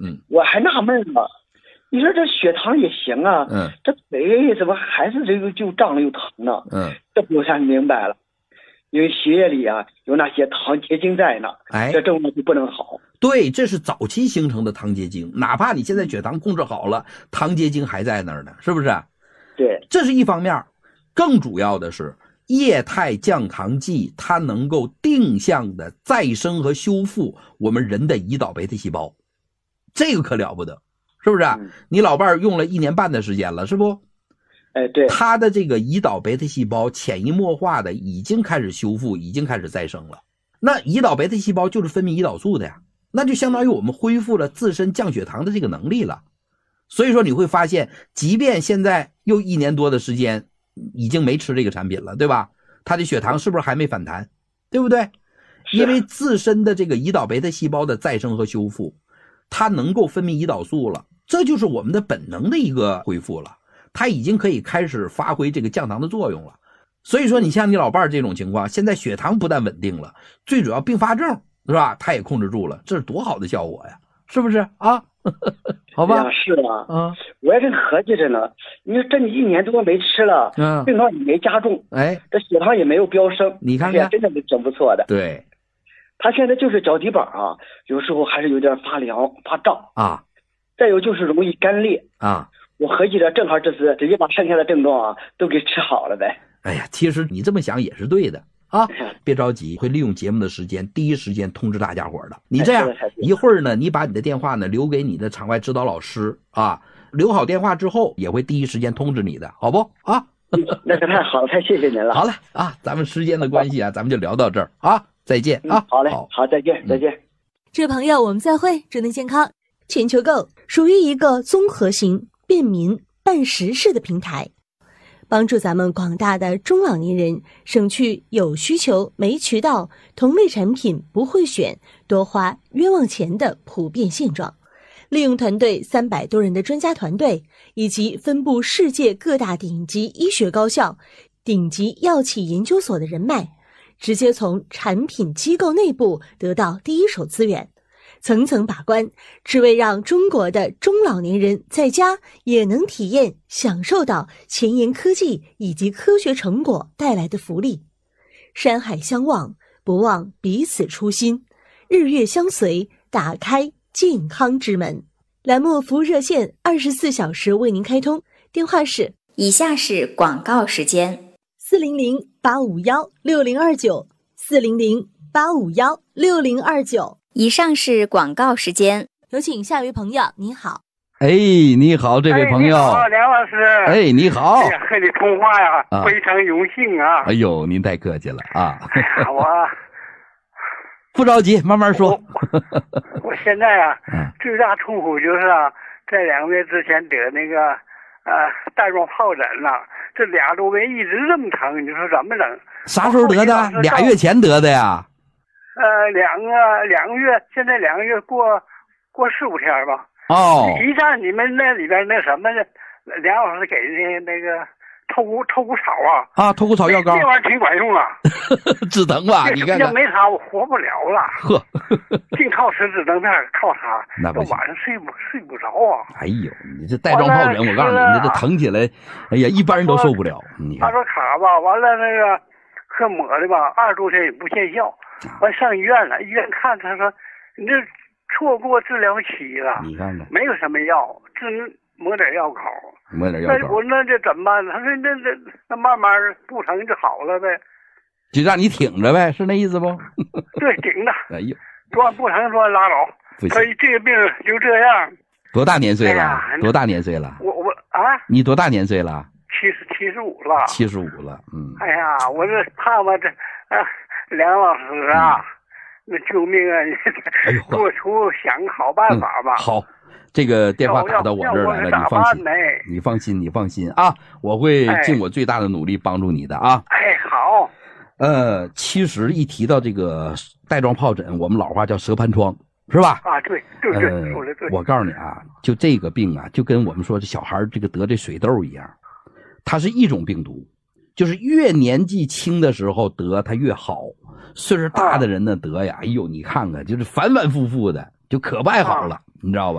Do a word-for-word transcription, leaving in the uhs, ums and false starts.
嗯， 我还纳闷呢，你说这血糖也行啊， 嗯， 这腿怎么还是这个就胀了又疼呢？ 嗯， 这不才明白了，因为血液里啊有那些糖结晶在呢， 哎， 这症状就不能好。 对，这是早期形成的糖结晶，哪怕你现在血糖控制好了，糖结晶还在那儿呢，是不是？ 对， 这是一方面，更主要的是液态降糖剂，它能够定向的再生和修复我们人的胰岛贝塔细胞，这个可了不得，是不是？嗯、你老伴儿用了一年半的时间了，是不？ 哎，对， 他的这个胰岛贝塔细胞潜移默化的已经开始修复，已经开始再生了。那胰岛贝塔细胞就是分泌胰岛素的呀，那就相当于我们恢复了自身降血糖的这个能力了。所以说你会发现，即便现在又一年多的时间已经没吃这个产品了，对吧？他的血糖是不是还没反弹？对不对？因为自身的这个胰岛贝塔细胞的再生和修复，它能够分泌胰岛素了，这就是我们的本能的一个恢复了。它已经可以开始发挥这个降糖的作用了。所以说你像你老伴儿这种情况，现在血糖不但稳定了，最主要并发症是吧，它也控制住了，这是多好的效果呀，是不是啊？好吧， 是啊， 啊， 我也正合计着呢。你说这你一年多没吃了，嗯，症状也没加重， 哎， 这血糖也没有飙升， 你看看， 真的是真不错的。 对， 他现在就是脚底板啊，有时候还是有点发凉发胀啊， 再有就是容易干裂啊。 我合计着正好这次直接把剩下的症状啊都给治好了呗。 哎呀，其实你这么想也是对的啊，别着急，会利用节目的时间第一时间通知大家伙的。你这样一会儿呢，你把你的电话呢留给你的场外指导老师啊，留好电话之后也会第一时间通知你的，好不啊？ 那可太好了，太谢谢您了。 好了啊，咱们时间的关系啊，咱们就聊到这儿啊，再见啊。 嗯、好嘞，好，好，再见，再见。 这位朋友，我们再会，祝您健康。全球购属于一个综合型、便民、办实事的平台，帮助咱们广大的中老年人省去有需求没渠道、同类产品不会选、多花冤枉钱的普遍现状。利用团队三百多人的专家团队，以及分布世界各大顶级医学高校、顶级药企研究所的人脉，直接从产品机构内部得到第一手资源，层层把关，只为让中国的中老年人在家也能体验享受到前沿科技以及科学成果带来的福利。山海相望，不忘彼此初心，日月相随，打开健康之门。栏目服务热线二十四小时为您开通，电话是以下是广告时间： 四零零八五幺六零二九，四零零八五幺六零二九。 以上是广告时间， 有请下一位朋友。你好。 哎，你好，这位朋友。 哎、你好，梁老师。 哎，你好。 哎呀，和你通话呀、啊，非常荣幸啊。 哎呦，您太客气了啊。 我不着急，慢慢说。 我, 我现在啊，最大痛苦就是啊，在两个月之前得那个呃带状疱疹了，这俩周围一直这么疼，你说怎么整？ 啥时候得的？俩月前得的呀？ 呃，两个两个月，现在两个月过过十五天吧。 哦。 一站你们那里边那什么呢？梁老师给那那个透骨透骨草啊。 啊，透骨草药膏。 这玩意儿挺管用啊。 止疼吧？你看看。 要没它我活不了了。 呵。 净靠吃止疼片，靠它。 那不行。 晚上睡不睡不着啊。 哎呦，你这带状疱疹，我告诉你，你这疼起来，哎呀，一般人都受不了。你看。 他说卡吧，完了那个喝抹的吧，二十多天也不见效。完上医院了，医院看他说你这错过治疗期了， 你看看没有什么药，只能抹点药膏， 抹点药膏。 我那这怎么办？他说那那那慢慢不疼就好了呗， 就让你挺着呗，是那意思不？ 对，挺着。 哎呦， 说不疼说拉倒，所以这个病就这样。 多大年岁了？哎、多大年岁了？ 我我啊， 你多大年岁了？ 七十七十五了。 七十五了，嗯。 哎呀，我这盼望这啊。梁老师啊，嗯、那救命啊！你做出想个好办法吧。 嗯、好，这个电话打到我这儿来了，你放心，你放心，你放心啊！我会尽我最大的努力帮助你的啊。 哎，好。 呃，其实一提到这个带状疱疹，我们老话叫蛇盘疮，是吧？ 啊，对对对， 呃、 说的对。 我告诉你啊，就这个病啊，就跟我们说这小孩这个得这水痘一样，它是一种病毒。就是越年纪轻的时候得它越好，岁数大的人呢得呀，哎呦你看看就是反反复复的，就可败好了，你知道吧？